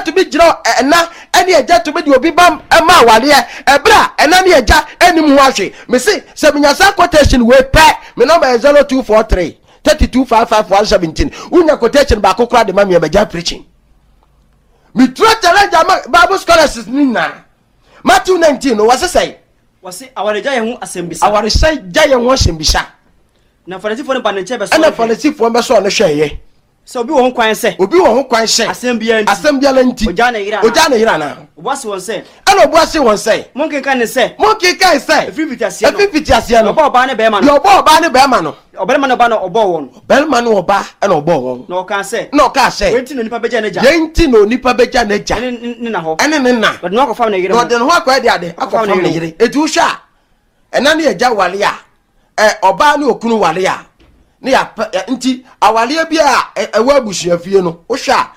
to be jiro na any eja to be the obi bam ma wale ebra ena ne eja enim ho ahwe me say se minyasa quotation we pe me number 0243 3255 unya quotation ba kokora de ma me eja preaching me try challenge Bible scholars ni na Matthew 19 no was say awareja ye ho asembisa awareja ye ho asembisa na farisifo ne ba ne chebe so ana farisifo be so ne hweye so obi wo ho kwan se asembia nti oja na yira na obuase won se ana obuase won se monke kan ne se efifiti asia no oba ba ne be ma no yo oba ne be ma no oberma no ba no obo won belma no oba ana obo won no kan se wenti no nipa beja neja yenti no nipa beja neja ni na ho ene ne na but no akofam na yire no de no akwa de ade akofam na yire etu hwa ena ne eja wale a oba ne okunu wale a ne ya nti awale bia ewa abusuafie no wo hwa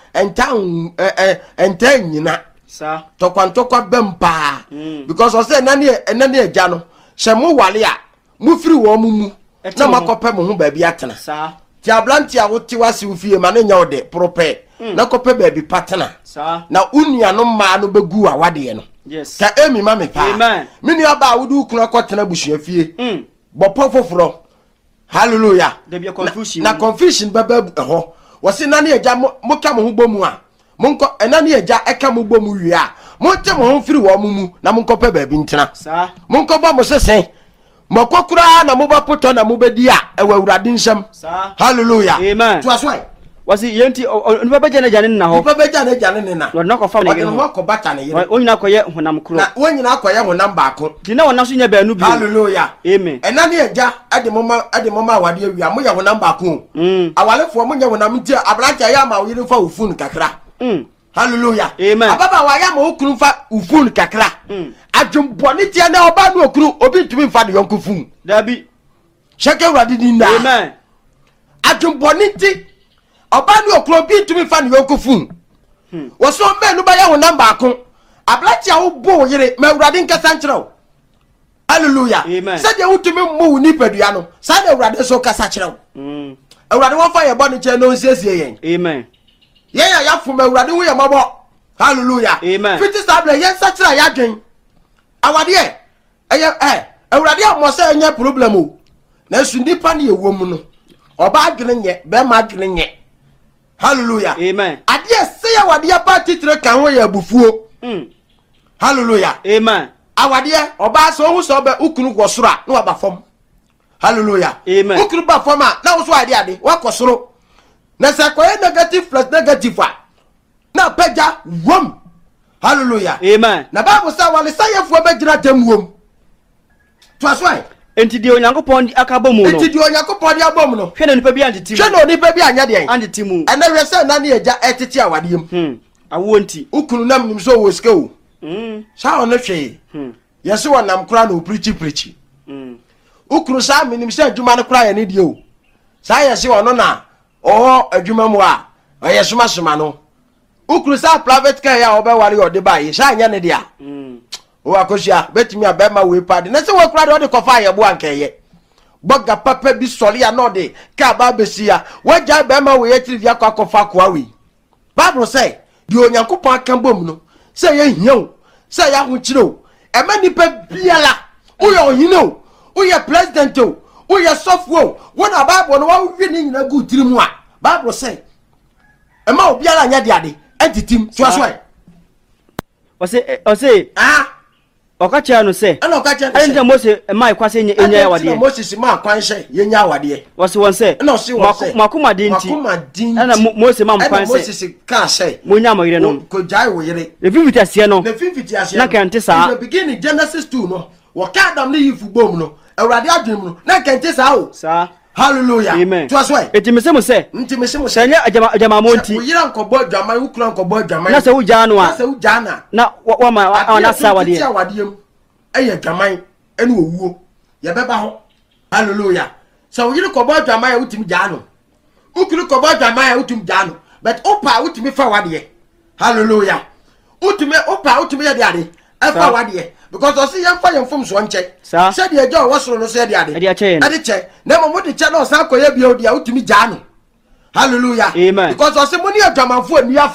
enta nyina sa tokwantokwa bempa because o say ena ne eja no hye mo wale a mo firi wo mu na makope mo ho ba bi atena sa ti ablanti a wote wase ufie ma ne nya ode prope na kope ba bi patena sa na unua no ma no begu awade no yes ka emi ma me pa me nua ba wudu kunu akotena busuafie bopo foforo hallelujah na confusion baba ho wose na ne eja mo ka mo ho bomu a monko ena ne eja eka mo bomu wi a mo te mo ho firi wo mu na monko pe ba bi ntena sa monko ba mo sesen mokokura na mobapoto na mobedi a ewa urade nsam hallelujah amen to aswai wasi yenti nipa beja na jane na ho nipa beja na jane ne na no ko fam na no ko bata na yire onyina koye honam kro na onyina koye honam baako dina wona so nya baanu bi hallelujah amen ena ne eja ade moma awade awia mo ye honam baako awalefo mo nya honam nti abranta ya ma yire fa ofun kakra hallelujah amen ababa wa ya ma okunu fa ofun kakra adwumbone tie na oba no okunu obi ntumi mfa de yonko fun dabi sheke urade dinna amen adwumbone ti oba no okunu obi ntumi mfa de yonko fun wo so me no ba ya honam baako ablati a wo bo yire ma urade nkasa nkyerɛw hallelujah said you to me mu ni padua no said urade so kasa kyerɛw urade wo fa ye bɔ ne kyerɛ no nsiesie yen amen yen ya fo ma urade wo ye mabɔ hallelujah fiti stable yen sa kyerɛ ya dwen awade urade a mo say enya problem o na su nipa ne ewo mu no oba adwene nye be ma adwene nye hallelujah amen ade se ya wade ba titire kan ho ya bufuo hallelujah amen awade oba so hu so be ukunu gwosoro na waba fom hallelujah amen ukunu ba fom a na wo so ade wakosoro na se koye negative plus negative a na peja wom hallelujah amen na bible say wale sayefo be gira tamwom to aswai enti di onyankopon di akabom no enti di onyankopon di abom no hwe na nipa bi antitimu hwe na nipa bi anya de antitimu ena hwe se na ne eja etiti awadem awo nti ukunu nam nim so wo sika o sa ono hwe yeso wonam kura na preach ukunu sa minim se adwuma no kura ye ne die o sa yeso wono na adwuma mu a oyesoma soma no ukunu sa private car ya obeware ode baye sa anya ne dia o akosia betimi abema we pade na se wo kura de ode kofa ye bo ankeye boga papa bi sori ya no de ka ba besia waja bema we ye tiri akwa kofa kwa we bible say di onyankopon akan bom no se ye hiao se ya ho kire ema nipa biala uye ohino uye president o uye sofwo wona bible no wa wi ni nyina gu tiri mu a bible say ema obiala nya de ade entitim to aswe o say okacha no se ana okacha no se Mose mai kwase enya awade Moses ma kwanse yenya awade wose won se na se won se makuma dinti ana Mose ma kwanse Moses ka se monya moyire no ko jai wo yire le fifiti ase no le fifiti ase na kante sa in the beginning Genesis 2 no wo ka Adam ne yifu bom no awade adwem no na kante sa o sa hallelujah amen to aswe etimesemo se senya ajama monti uyira nkobo adwama ukura nkobo adwama na se uja no a na se uja na wa na sa wade eye adwaman ene owuo ye beba ho hallelujah so uyira nkobo adwama ya utimi ja no ukuru nkobo adwama ya utimi ja no but opa utimi fa wade hallelujah utimi ya de ade afa wade because osi yam fa yam fom so nche said ye jo wasoro no said ade ade che na mo de che no sa koye bia odi a utumi ja no hallelujah amen because osi mo ni adwamanfo ani afra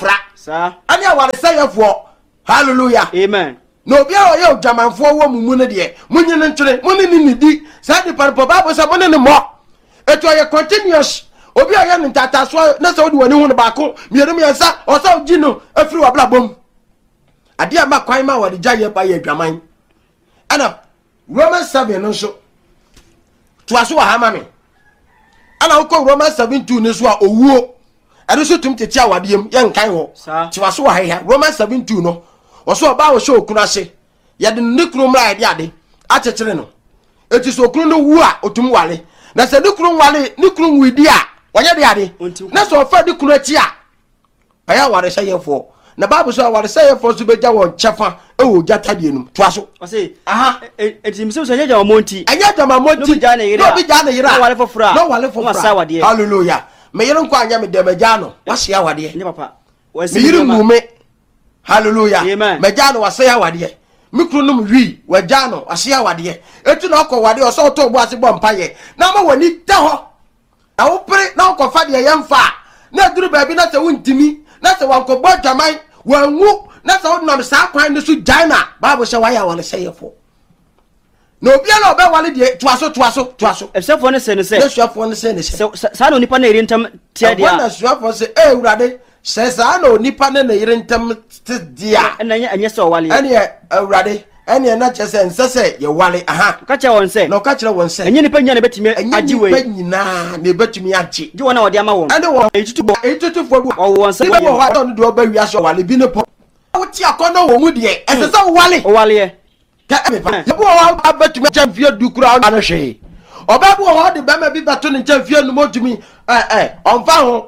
Sir. Ani aware say yefo. Hallelujah. Amen. No obi a oye ojamanfo wo mumu ne de. Munyi ne ntwere, munni ni nidi. Say the Bible say munni ne mo. Eto ye continuous. Obi a ye ntata so na say odi wani hu ne baako. Mienu miensa, o say ogi no afiri wa blabom. Ade ama kwan ma wade jaye ba ye adwaman. Ana Romans 7 no so. To aso wa hama me. Ana ukọ Romans 7:2 ne so a owuo. Ade so tum tete awadiem ye nkan ho. To aso wa ha Romans 7:2 no. Oso ba wo show okunu ase. Ye de ne kunu mra ye de ade. Achechire no. Eti so okunu no wu a otum wale. Na se ne kunu wale, ne kunu widi a wanye de ade. Na so fa de kunu achi a. Aya ware sey yefo. Na Bible so ware sey yefo so beja won chefa e wo jata de enum. To aso. O say, aha, eti mse so nyja omonti. Anya jama monti. No bi ja na yira. No wale fofura. No wale fofura. Hallelujah. Me yero nkwa anya me de meja no. Wase ya wade. Nye papa. Me yero mume. Hallelujah. Amen. Meja no wase ya wade. Mikru num wi waja no wase ya wade. Etu na okọ wade o so to bo ase bo mpaye. Na ma wani ta ho. Na wo pere na okọ fa de yemfa. Na duru ba bi na se wuntimi. Na se wanko bo jaman wanwu na se wonam sa kwan ne so jaina. Bible say why wale say yefo. No bia na obe wale de to aso. Efsefo ne se ne se. Efsefo ne se ne se. Sa no nipa na eri ntam tia dia. Wona suafo se urade se sa no nipa na eri ntam dia. Na anya se wale. Ene urade ene na chese nsese ye wale aha. Ka che won se. No ka kire won se. Enye nipa nya na betimi agi we. Nipa nyina na betimi agi. Ji wona wode ama won. Ene wo etutufo bu. O won se. Wo wa don do ba wi aso wale bi ne po. Wo ti akono wo mu de. Ese se wale. O wale ye. Ka ebe pa. Ye bo wa abetumi chamfie dukura ana hwe. Oba bu ho de ba ma bi bato ne chamfie no motumi onfa ho.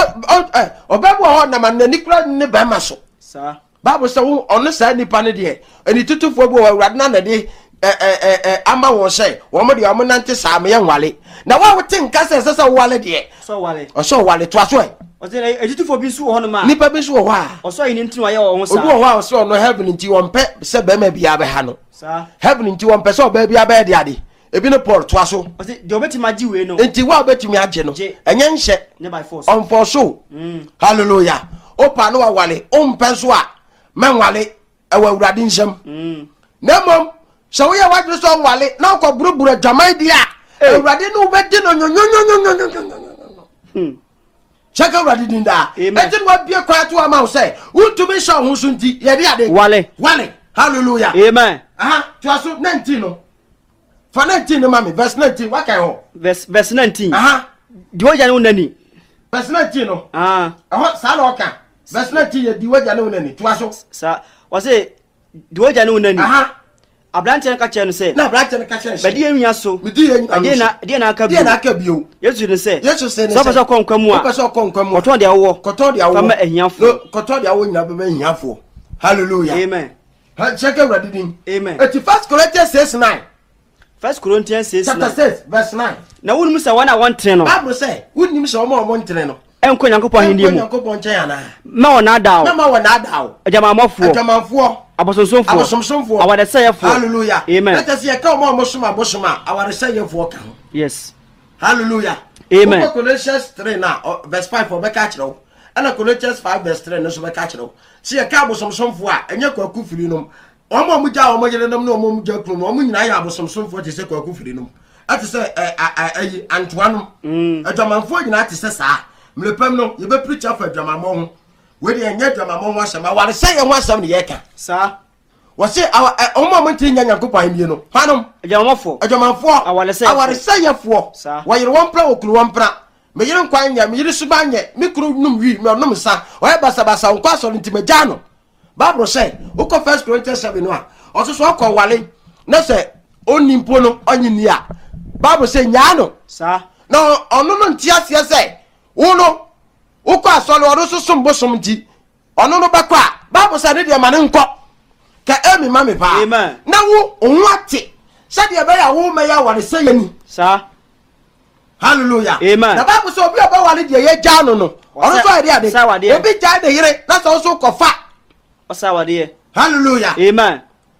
Oba bu ho na manani kura ne ba ma so. Sa. Bible say wo ono sa nipa ne de. Eni tutufo bu awurade na de ama won say wo mo de wo nante sa me yanwale. Na wa wote nka se se wale de. So wale. O so wale to aso e. O say ejitufo bi su ho no ma. Nipa bi su ho a. O so yin ntinu aye wo sa. Obi ho a o so no heaven nti won pe se be ma bia be ha no. Sa. Heaven nti won pe se o ba bia be de ade. Ebi ne Paul to aso. O say de obetimi agi we no. Nti wa obetimi age no. Enye nhye. Ne by force. On for so. Hallelujah. Opa no wa wale. O mpe so a menwale ewa awurade nsem. Na mom so we wadru so wale na ko buruburu adwaman dia. Awurade no be di no nyonyo. Chaka awurade din da. Enti wa bie kwa to ama wo say utumi sha ho so nti ye de ade. Wale. Hallelujah. Amen. Aha, to aso 19 no. For 19 no mami verse 19 wa kai ho. Verse 19. Aha. Di oja ne unani. Verse 19 no. Ah. Aha, sa na oka. Verse 19 ye di oja ne unani. To aso. Sa wa say di oja ne unani. Aha. Ablante ka che no say. Na ablante ka che. Be di enwia so. Me di enwia. De na aka bi. De na aka bi o. Yesu ne say. Yesu say ne. So pese konkwamu a. Pese konkwamu. Koton de awo. Koton de awo. Fama ehiafo. Koton de awo nyina be ehiafo. Hallelujah. Amen. Check everybody din. Amen. Eti 1 Corinthians 6:9. 1 Corinthians 6:9. Chapter 6 verse 9. Na wonu musa wana wontre no. Bible say, wonnim se omo ntre no. Enko Nyankopɔn ahindie mu. Nyankopɔn nkyɛn ana. Ma wona dawo. Na ma wona dawo. Adwamanfo. Abosonsomfo. Awadesayefo. Hallelujah. Amen. Let us hear come omo soma awadesayefo ka ho. Yes. Hallelujah. Amen. Colossians 3 now verse 5 for beka kyerɛw. Ana Colossians 5 verse 3 no so beka kyerɛw. Se ye ka abosonsomfo a enye kwaku firi nom. Omo mu ja omo yere nom na omo mu ja krum omo nyina ya abosonsomfo te se kwaku firi nom. Ati se ayi Antoine. Adwamanfo nyina ati se saa. Mlepam no ye be preacher for adwamammo ho. We de enye adwamammo ho asɛm aware sɛ ye ho asɛm ne ye ka. Saa. Wo se omo mo nti nya Nyankopɔn ahindie no. Hanom adwamanfo. Aware sɛ yefo. Wo yere won pra okuru won pra. Me yere nkwan nya me yere suba nye me kuru num wi me onum sa. O ye basa wo kwa so nti magya no. Bible say uko 1 Corinthians 7 no a osusu akọ wale na se onimpo no onyini a Bible say nya no sa na onu no ntia ase se wo no uko asole odo susum bosom nti onu no bakọ a Bible say ne de ma ne nkọ ka emi ma me pa na wo onhu ate se de be ya wo me ya wale se yani sa hallelujah. Amen. Na Bible say obi oba wale de ye gya no no onu so ade ade obi gya de yire na so so kofa osawade. Hallelujah. Amen.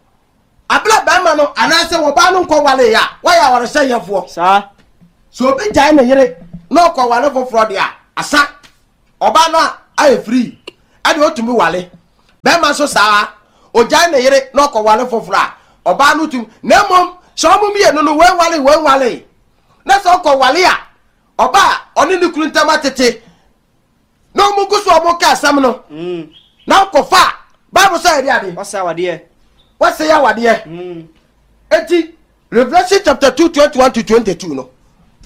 Abla bama no anase wo ba no nko wale ya wa ya ware sey yefo sa so obi jai na yire no ko wale foforo de a asa oba no aye free ade otumi wale be ma so saa ojan ne yere no ko wale fofora oba no tum na mom so mom ye no we wale na so ko wale a oba oni ni kuru ntama tete no mu guso omo ka asam no na ko fa Bible say ade what say ya wade eti Revelation chapter 2 21 to 22 no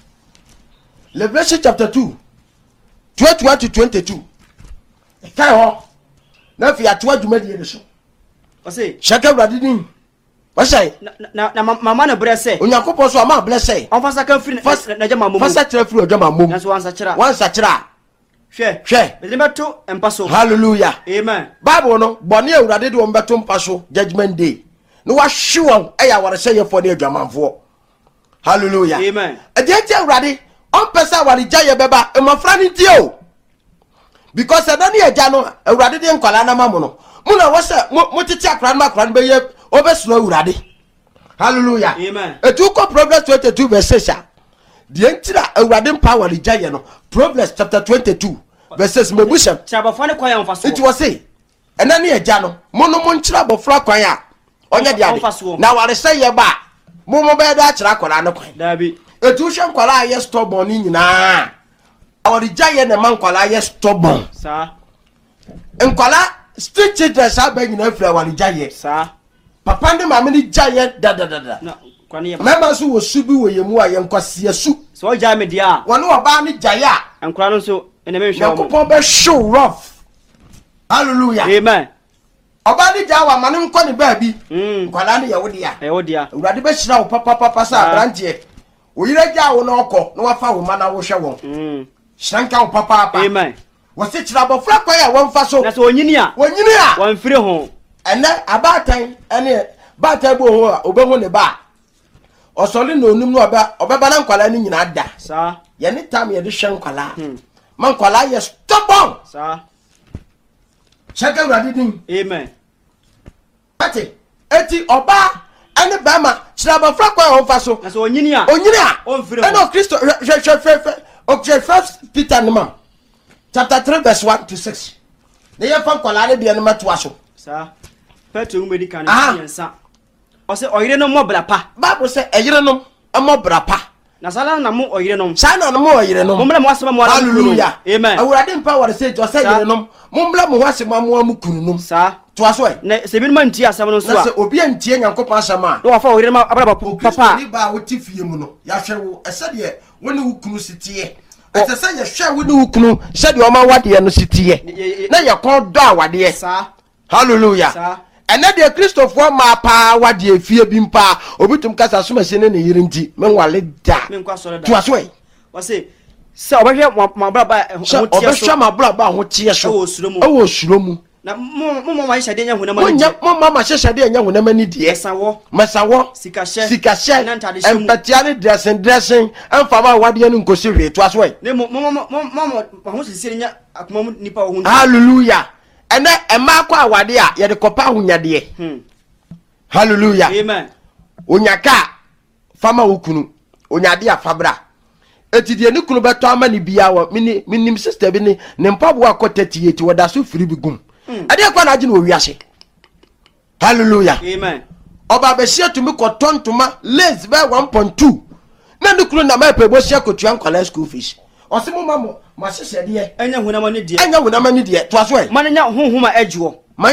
Revelation chapter 2 21 to 22 kai ho na fi atwa dwuma die so o say shaka brade din what say na mama na blesse onyakopo so ama blesse on fasa kan free na jama mom fasa tira free ojama mom na so wansa kira hwe beto empaso hallelujah amen Bible no bone awurade de ombeto mpaso judgment day no wa hwe eya wore sey for the adwamanfo hallelujah amen ade awurade on pesa wari jaye beba emafra ni tie o because adani eja no awurade de nkwala na mamu no mu na wo se mo tete akran ma kran be ye obesuro awurade hallelujah amen etu ko Proverbs 22 verse 6 die ntira awurade power ri jaye no Proverbs chapter 22 verses mebusha chabafane kwa ya mfaso it was say enani eja no mo no mo ntira bofra kwan a onye de ade na wari se ye ba mo be da akira kwala na kwan dabi etu hwe nkwala ye stubborn ni nyina awori jaye na man nkwala ye stubborn sa nkwala street children sa ba nyina afira awori jaye sa papa ndi mama ni jaye da na kwani ye mama so wo subi wo yemu a ye nkwase su so jaye me dia woni oba ni jaye a nkwala no so ene me hwe yakopon be show rough hallelujah amen oba ni jaye wa mane nko ni ba bi nkwala ni ye wo dia e wo dia urade be hira wo papa sa branche oyire ja wo na okọ na wafa wo mana wo hwe won shanka wo papa amen wo se kira bofra kwa ya won fa so na so onyini a won fire ho ene abatan ene batan bo ho a obehu ne ba osoli na onum no obeba na nkwala ni nyina da sa ye ne tam ye de hwe nkwala man nkwala ye stubborn sa shaka urade din amen ati eti oba ene ba ma kira bofra kwa ya won fa so na so onyini a on fire eno Kristo hwe first Peter no chapter 3 verse 1 to 6 ne ye fa nkwala ne bia no matoa so sa Petro ngumedi kan yensa o se oyire no mobra pa Bible say eyire no mobra pa na sala na mo oyire no sa na mo oyire no momla mo asema mo ala hallelujah amen awurade mpa wore say to say yire no momla mo asema mo amukunu no sa to aso na se bi man tie asema no so a na se obi antie nyankopon asema do wafa oyire ma abra papa ni ba wo tifie mu no ya hwe wo ese de woni wukunu sitie ese se ye hwe woni wukunu se de o ma wade no sitie na ye kon do awade sa hallelujah sa ene de Christopher ma pa wade afie bi mpa obitum kasa soma se ne yire nti menwale da to aso e o se obehwe mabra ba ho tie so obehwe mabra ba ho tie so o suro mu na mo ma hyade nya honam ni mo ma hyade nya honam ni de masawo sikahye empatia ni dressing emfama wade ni nkosi hwe to aso e ne mo ho sisi nya akoma nipa wo ho hallelujah ene ema kwa awade a ye de kopa ahonyade hallelujah amen onyaka fama wukunu onyade afabra etidie ni kunu beto ama ni bia wa minim sister bi ni ne mpabo akota tieti wada so firi bi gum ade kwa na agi no wiase hallelujah amen oba be hia tumi kotontoma lace be 1.2 na ni kunu na ma pebo hia kotua nkwala school fees osimo mamo masesede enya hunama ni die to aso e mannya honhoma adwo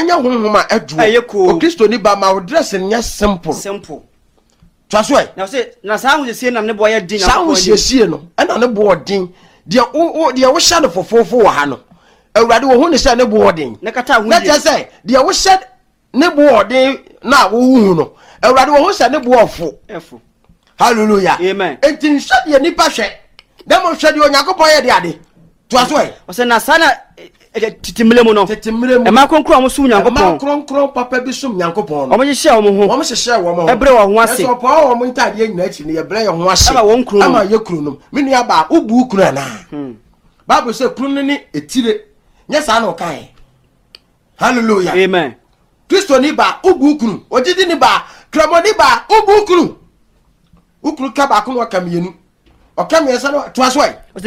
o Kristo ni ba ma wo dress nya simple to aso e na se na sa hu se na ne boye din sa hu se no na ne bo din de wo hya no fofofo wo ha no awurade wo hu ne se ne bo din ne kata hu na je se de wo hya ne bo din na wo hu no awurade wo hu se ne bo ofo hallelujah amen entin hya de nipa hwe demo hwe de onyankopon ye de ade to aso e o se na sana titimile mu no e ma konkro mo sum nyankopon ma konkro papa bi sum nyankopon o mo hye o mo ho o mo hye wo mo ebre wo ho ase so pa o mo ntade nyina chi ne ebre wo ho ase ama won kru ama ye kru no me nua ba ubu kru na Bible say kru ni etire nya sa na o kan hallelujah amen Kristo ni ba ubu kru ojidi ni ba kramo ni ba ubu kru ukru ka ba ko wa kamienu o kamiesa no to aso e o se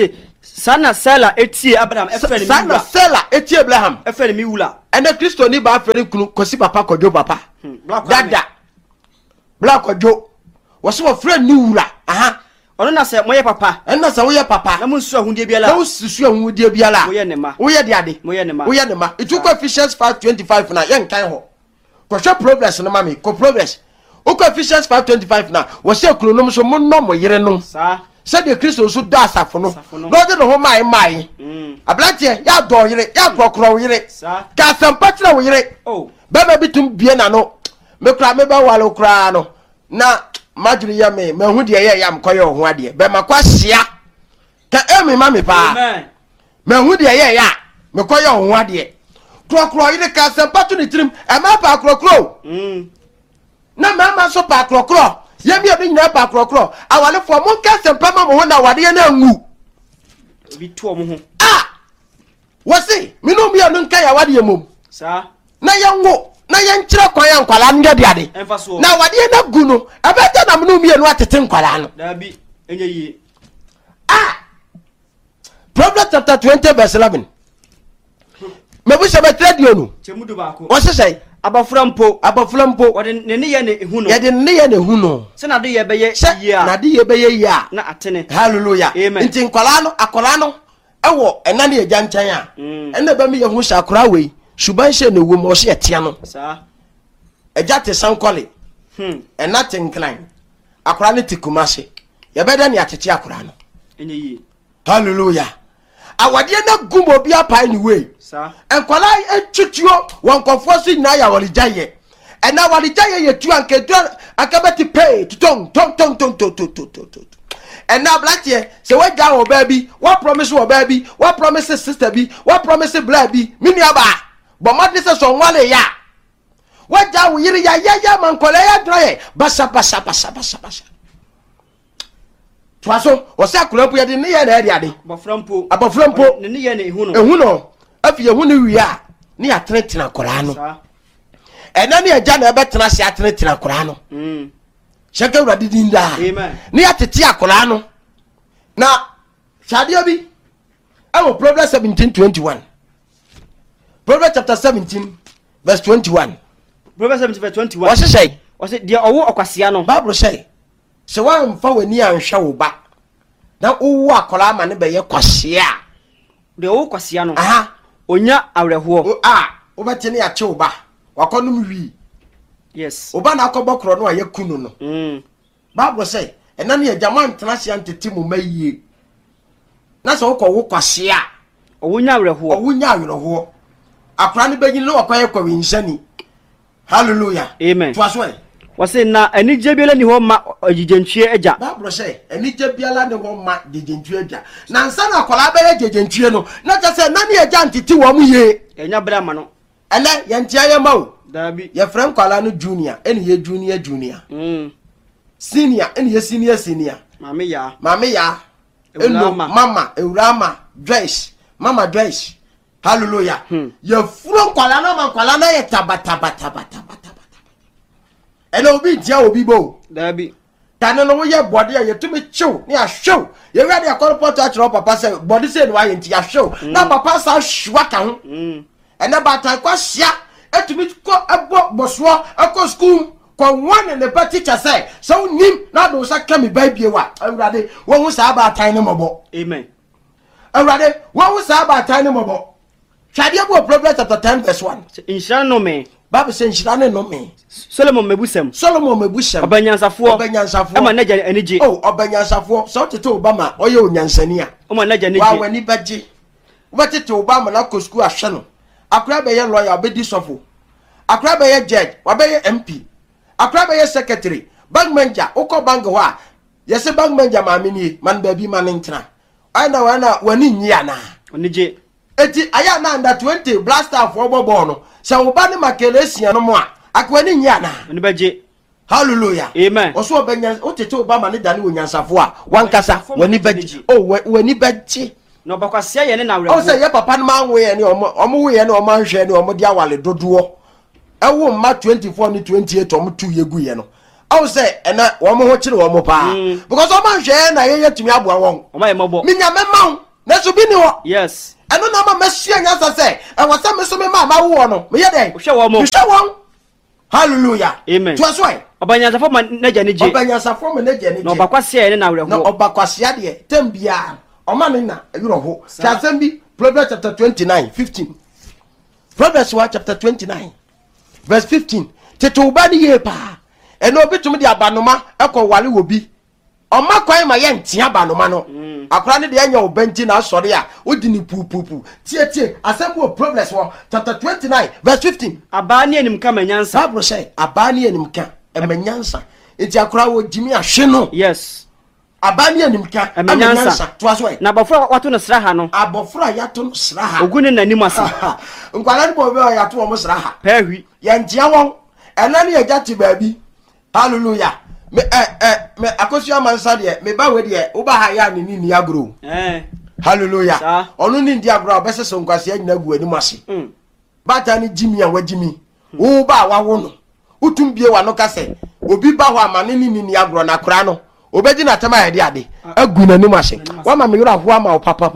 Sana Sela etie Abraham efere ni sana Sela etie Abraham efere mi wula ene Kristo ni ba fere kunu kosi papa kojo papa dada black kojo wo so fere ni wura aha ono na se moye papa ena se wo ye papa na munsu ahundie biala na wo susu ahundie biala wo ye ne ma wo ye de ade wo ye ne ma wo ye ne ma ituko Ephesians 5:25 na ye nkan ho ko hwe progress no mami ko progress uko Ephesians 5:25 na wo se kunonom so mo no mo yere no sa se de Kristo so do asafo no no de no ho mai ablantie ya do yere ya krokro wo yere ka sampatra wo yere oh baba bitum bie na no me kra me ba walo kra no na majuri ya me hu de ye ya mkoye ho ade be makwa hia ka emi mami pa amen me hu de ye ya me koye ho ade krokro yere ka sampatu ni trim e ma pa krokro na mama so pa krokro ye mi obi nyina pa krokro awale fo mo ka sempa ma mo ho na wade ye na ngu bi to mo ho wasi minu mi anu nka ya wade ye mom sa na ye ngu na ye nkyira kwan ya nkwala no de ade na wade ye na gu no abeta na minu mi anu atete nkwala no da bi enye yi Proverbs chapter 20 verse 11 mebu se betradio no chemudu ba ko wo sesai abafura mpo wode ne ne ye ne hu no ye de ne ye ne hu no se na de ye beye ya na de ye beye ya na atene hallelujah nti nkwala no akola no ewo ena ne ye gyanchan a ena ba mi ye hu shakora we suban hye na wo mo hye etia no sa eja te sankole ena te nklan akola ne tikumase ye beda ne atete akola no enye yi hallelujah awade na gumo bia pai ni we sa enkwala etwituo wonkofo so nyina ya walijaye ena walijaye yetu ankedo akabati pay tong ena blatie se waja wo baby what promise wo baby what promise sister bi what promise blood bi mini aba bo madne se so nwale ya waja wo yiri ya mankola ya droye basa twaso wose akulapu yede ne ye na ade ade abofra mpo ne ye ne ehu no afi ye hu ne wia ne ya tenetena kora no ena ne agya na ebetena se atenetena kora no shaka urade dinda amen ne ya tete akora no na shadia bi awo Proverbs 17:21 Proverbs chapter 17 verse 21 Proverbs 17 verse 21 wose say wose dia owo okwasia no Bible say se wa mfa wani anhwa wo ba na owu akora ma ne be ye kwasia de owo kwasia no aha onya awreho obete ne ya che wo ba wakonum wi yes oba na akobọ kro no ayekunu no Bible say ena ne agyaman tenase antete mu mayie na so wo kwasia owonya awreho akora ne begin no akwaye kwa winshani hallelujah amen twaso wase na anije biala ni ho ma agigentwie agya Bible say anije biala ni ho ma agigentwie agya na nsa na akola ba agigentwie no na ta say na ne agya ntete wo mu ye enya bra ma no ene ye ntia ye ma o dabi ye frem kwala no junior ene ye junior senior ene ye senior mama ya eno mama eurama dress mama dress hallelujah ye furo kwala no ma kwala na ye tabata ene obi dia obi bo dabi tane no ye body ye tumi chew ni ahwew ye wi ade akọ report achro papa say body say no aye nti ahwew na papa sa hwa ka ho ene bata kwa hia etumi ko ebo boso akọ school ko one ne pa teacher say so nim na do sa kami baibie wa awurade wo hu sa ba tan ne mobo amen awurade wo hu sa ba tan ne mobo twade bo Proverbs chapter 10 verse 1 inshira no me Bible say inshira ne no me Solomon mebusem obanyansafo ema naja anije obanyansafo so tete Obama oye onyansani a oma naja anije wa wani baje wotete Obama na ko school ahwe no akura be ye lawyer obedi sofo akura be ye judge wa be ye MP akura be ye secretary bank manager uko bank ho a yese bank manager ma amini man ba bi man ntra ana wani nyia na onije eti aya na under 20 blaster for bobo no se wo ba ne makelesia no mo a akwani nyia na oni baje hallelujah amen oso obanya otete Obama ne dane onyansafo a wankasa wani baje wani baje no bakwasia ye ne na awre o se ye papa no ma nwe ye ne omo we ye ne omo ahwe ne omo dia wale dodowo ewo ma 24 ni 28 omo tu yegu ye no o se ena omo ho kire omo pa because omo ahwe na ye tumi aboa won omo ye mobo minya mema Nesu bi ni ho. Yes. Eno na ma mesia nyansa se e wasa me so me ma wo no. Me ye den. Hwe wo mo. Hwe won. Hallelujah. Amen. To asoi. Obanyansafo ma naja ni je. Obanyansafo ma naja ni je. No bakwase ne na werɛ ho. No obakwase de tembia. Oma ne na werɛ ho. Chasem bi Proverbs chapter 29:15. Proverbs chapter 29 verse 15. Teto ba ni ye pa. Eno obitum de abanoma ekɔ wale wo bi. Oma kwan ma ye ntia abanoma no. Akora ne de anya obanti na asɔre a odi ni pupupu. Tie asem wo Proverbs chapter 29 verse 15. Aba ne anim ka manyansa. Bible say aba ne anim ka emanyansa. Enti akora wo jimi ahwe no. Yes. Aba ne anim ka emanyansa. To aso e. Na abofra wato no sra ha no. Abofra yato no sra ha. Ogune nanim ase. Nkwala ne bo be yato wo sra ha. Pahwi. Ye ntia won. Ena ne yagati baabi. Hallelujah. Me akosu amansa de me ba we de wo ba ha ya ni agro. Hallelujah. Onu ni ndi agro obese so nkwase anyina gu anim ase. Bata ni jimi a wajimi. Wo ba wa wo no. Utum bie wa no kase. Obi ba ho amane ni agro na kora no. Obeji na tema ya de ade. Agu na anim ase. Wa ma me yura ho ama o papa.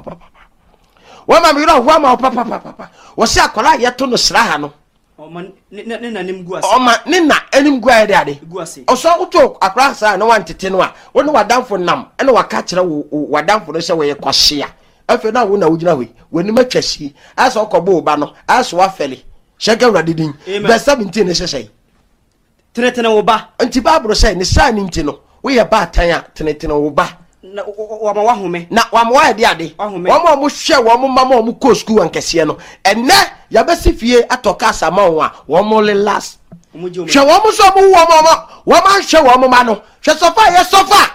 Wa ma me yura ho ama o papa. Wo se akola ye to no sra ha no. Oma ne nanim gu ase. Oma ne na anim gu ade ade. Gu ase. Oso uto akra sa na wantete no a wo ne wadamfo nam ene waka kire wo wadamfo no se wo ye kwahia. Afi na wo na wugina hoi woni matwasi asa okobo ba no asa wa fele shega wrade din verse 17 ne sesei tenetene wo ba anti Bible say ne sa ni nti no wo ye ba tan a tenetene wo ba na wa ma wahome na wa ma wa de ade wo ma mo hwe wo mo mama mo ko school ankese no enne ya besi fie atoka sama wo a wo mo le last hwe wo mo so mo wo ma hwe wo mo ma no hwe sofa ye sofa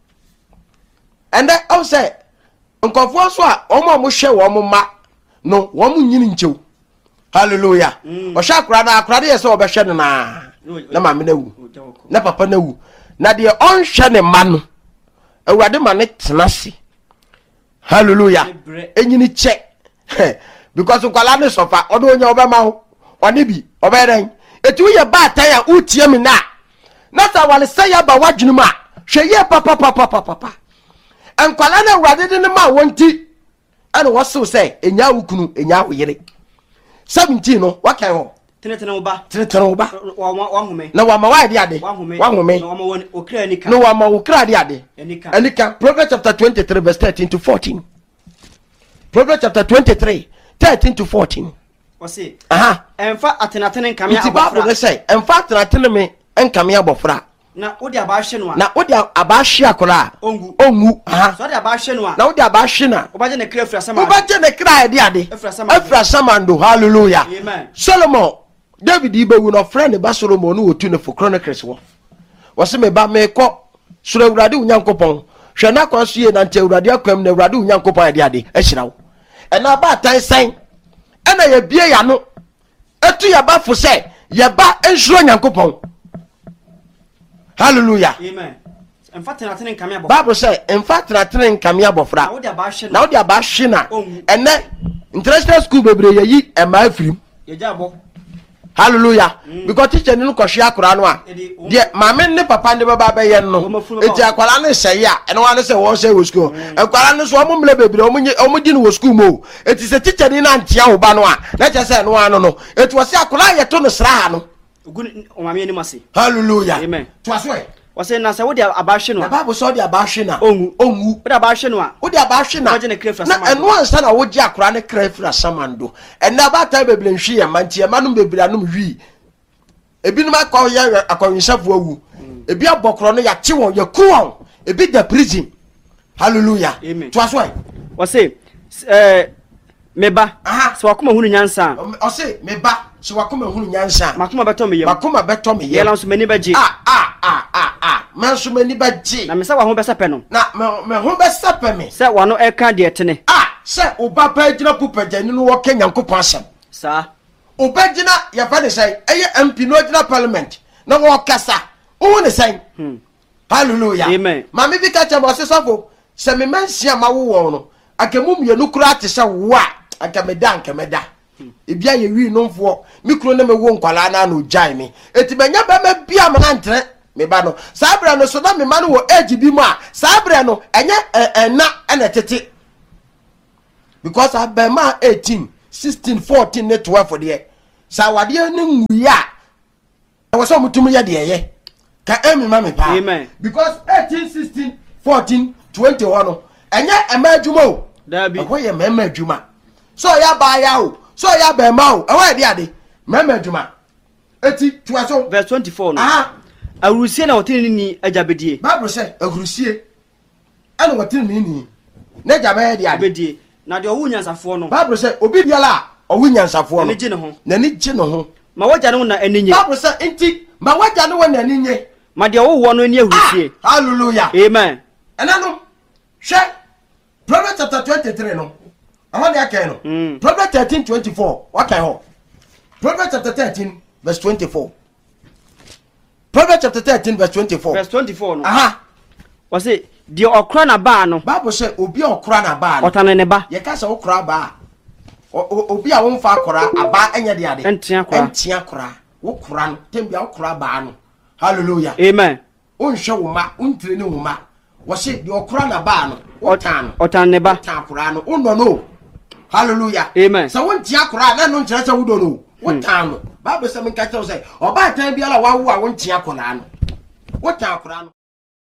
and then I say nkofo so a omo hwe wo mo ma no wo mo nyini nchew hallelujah o sha akra de ye obehwe ne na ma me na wu na papa na wu na de on hwe ne ma no awurade ma ne tenase hallelujah enyini che because kwala ne sofa odo onya obema ho one bi oberen etu ye ba tan a utie mi na sa wale say ya ba wadwunu ma hwe ye papa enkwala na awurade de ne ma wonti ene wo so say enya wukunu enya woyere 17 no wakan ho tenetene wo ba wa home na wa ma wa de ade wa home na wa ma okra nika no wa ma okra de ade enika Proverbs chapter 23 verse 13 to 14 Proverbs chapter 23 13 to 14 wase emfa atenatene nkame abofra ti Bible say emfa atenatene me nkame abofra na odi abahwe no a na odi abahwe akora ongu so odi abahwe no a na odi abahwe na obaje ne kra frasama obaje ne kra de ade frasama ndo hallelujah amen Solomon David ibewu no friend ba Solomon no wotu ne for Chronicles wo se me ba me ko sura urade unyankopon hwe na kwa so ye na nte urade akwam na urade unyankopon ade ade ahira wo ena ba tan san ena ye bie ya no etu ya ba fo se ye ba enhuro nyankopon hallelujah amen emfa tenatene nkame abofra Bible say emfa tenatene nkame abofra na odi abahwe na ene international school bebre yeyi ema afrim yejabo hallelujah because teacher ni ko hwe akora no a de mama ne papa ne baba be ye no eti akwara ne sey a ene wa ne se wo say wo school akwara ne so o mumle bebre o di no wo school mo eti se teacher ni na ntia wo ba no a na che say no ano no eti wo se akwara ye to no sra ha no ogun o mama ni mase hallelujah amen to aso e wase na se wo de abahwe no a Bible so de abahwe na ongu wo de abahwe no a wo de abahwe na obaje ne kra frasama na eno ansa na wo gi akwara ne kra frasama ndo ena ba ta bebre nhwi ye mantie manum bebre anum hwi ebinum akoye akoyinsafo awu ebi abokro no ya che won ya ku won ebi da prison hallelujah to aso ai wase meba so wakoma hunu nyansa o se meba so wakoma hunu nyansa makoma beto me yem yela so mani baji man so mani baji na me se wa ho besa pe no na me ho besa pe me se wa no e ka de tene se oba pa gina pupagani no wo kenyankopon asem sa obagina ya fa de say eye MP no gina parliament na wo kasa wo ne say hallelujah amen mama bi ka chamo se sofo se me mansia ma wo no akemum ye no kura te se wo a akameda ebia ye wi no mfo mikro na me wo nkwala na no jai me eti benya ba ma bia ma na ntre me ba no sabra no so da me ma no wo age bi mu a sabra no enye na ena tete because abema 18 16 14 ne 12 de sa wade ne nwuya wo so mutum ye de ye ka emi ma me pa because 18 16 14 21 no enye ema adwuma o dabi ho ye mema adwuma so ya ba ya o so ya ba ma o e de ade mema adwuma eti tuwa so verse 24 no awurusie na wotini ni ajabedie bible say awurusie ana wotini ni na jabe de ade bedie na de owu nyansafo no bible say obi biala owu nyansafo no na ni gye no ho ma wagya no na aninye bible say enti ma wagya no na aninye ma de owu no ni awurusie hallelujah amen ena no hwe Proverbs chapter 23 no ahone akai no Proverbs 13:24 wakai ho Proverbs chapter 13 verse 24 Proverbs chapter 13 verse 24 verse 24 no wase de okra na ba no bible say obi okra na ba no otane ne ba ye ka say okra ba obi a won fa akra aba enye de ade entia akra wo kra no tembia okra ba no hallelujah amen onhwe wo ma ontire ne wo ma wase de okra na ba no otane ne ba tan akra no uno no hallelujah amen so wontia akra na no nkyere say wo do no wo tan no bible say me ka tell say oba tan bia la wa wo a wontia akra no wo tan akra no